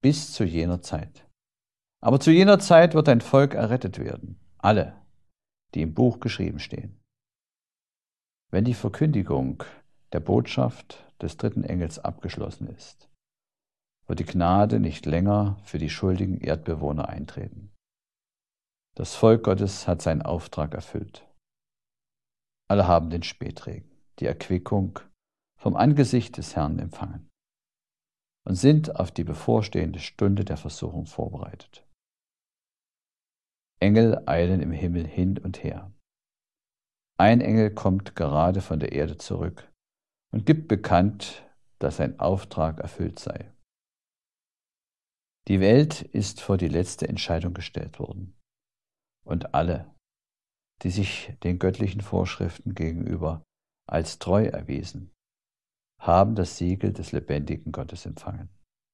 bis zu jener Zeit. Aber zu jener Zeit wird ein Volk errettet werden, alle, die im Buch geschrieben stehen. Wenn die Verkündigung der Botschaft des dritten Engels abgeschlossen ist, wird die Gnade nicht länger für die schuldigen Erdbewohner eintreten. Das Volk Gottes hat seinen Auftrag erfüllt. Alle haben den Spätregen, die Erquickung vom Angesicht des Herrn empfangen und sind auf die bevorstehende Stunde der Versuchung vorbereitet. Engel eilen im Himmel hin und her. Ein Engel kommt gerade von der Erde zurück und gibt bekannt, dass sein Auftrag erfüllt sei. Die Welt ist vor die letzte Entscheidung gestellt worden. Und alle, die sich den göttlichen Vorschriften gegenüber als treu erwiesen, haben das Siegel des lebendigen Gottes empfangen.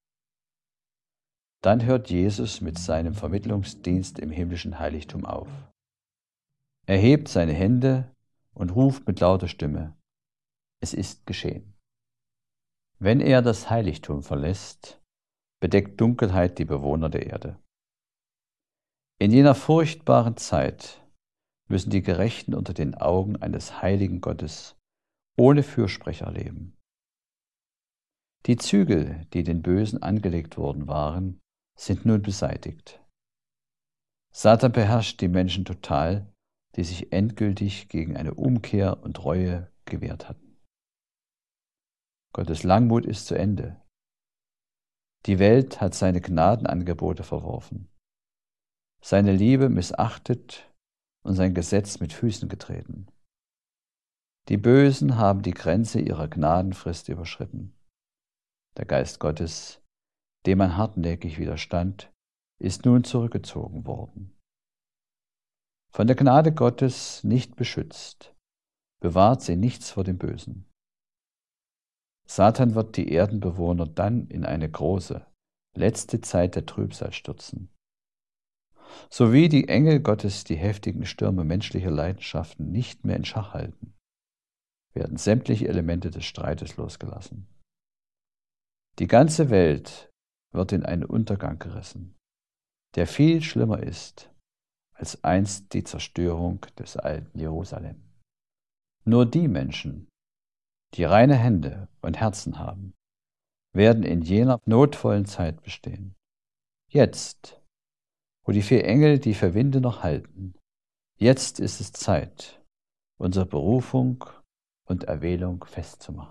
Dann hört Jesus mit seinem Vermittlungsdienst im himmlischen Heiligtum auf. Er hebt seine Hände und ruft mit lauter Stimme: Es ist geschehen. Wenn er das Heiligtum verlässt, bedeckt Dunkelheit die Bewohner der Erde. In jener furchtbaren Zeit müssen die Gerechten unter den Augen eines heiligen Gottes ohne Fürsprecher leben. Die Zügel, die den Bösen angelegt worden waren, sind nun beseitigt. Satan beherrscht die Menschen total, die sich endgültig gegen eine Umkehr und Reue gewehrt hatten. Gottes Langmut ist zu Ende. Die Welt hat seine Gnadenangebote verworfen, seine Liebe missachtet und sein Gesetz mit Füßen getreten. Die Bösen haben die Grenze ihrer Gnadenfrist überschritten. Der Geist Gottes, dem man hartnäckig widerstand, ist nun zurückgezogen worden. Von der Gnade Gottes nicht beschützt, bewahrt sie nichts vor dem Bösen. Satan wird die Erdenbewohner dann in eine große, letzte Zeit der Trübsal stürzen. So wie die Engel Gottes die heftigen Stürme menschlicher Leidenschaften nicht mehr in Schach halten, werden sämtliche Elemente des Streites losgelassen. Die ganze Welt wird in einen Untergang gerissen, der viel schlimmer ist als einst die Zerstörung des alten Jerusalem. Nur die Menschen, die reine Hände und Herzen haben, werden in jener notvollen Zeit bestehen. Jetzt, wo die 4 Engel die 4 Winde noch halten, jetzt ist es Zeit, unsere Berufung und Erwählung festzumachen.